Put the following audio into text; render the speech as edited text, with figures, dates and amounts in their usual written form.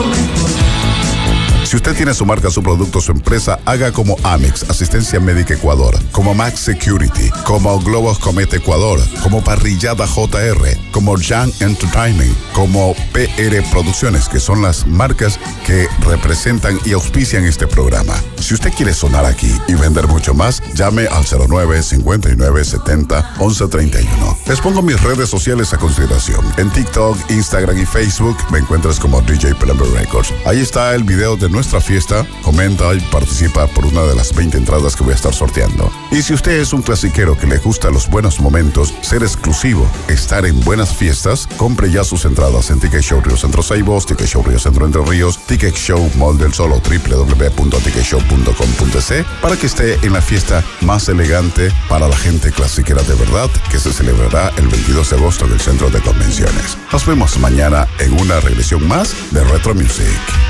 Si usted tiene su marca, su producto, su empresa, haga como Amex, Asistencia Médica Ecuador, como Max Security, como Globos Comet Ecuador, como Parrillada JR, como Jan Entertainment, como PR Producciones, que son las marcas que representan y auspician este programa. Si usted quiere sonar aquí y vender mucho más, llame al 09-5970-1131. Les pongo mis redes sociales a consideración. En TikTok, Instagram y Facebook me encuentras como DJ Pelambre Records. Ahí está el video de nuestra fiesta. Comenta y participa por una de las 20 entradas que voy a estar sorteando. Y si usted es un clasiquero que le gusta los buenos momentos, ser exclusivo, estar en buenas fiestas, compre ya sus entradas en Ticket Show Río Centro Ceibos, Ticket Show Río Centro Entre Ríos, Ticket Show Mall del Sol o www.ticketshow.com.c para que esté en la fiesta más elegante para la gente clasiquera de verdad, que se celebrará el 22 de agosto en el Centro de Convenciones. Nos vemos mañana en una regresión más de Retro Music.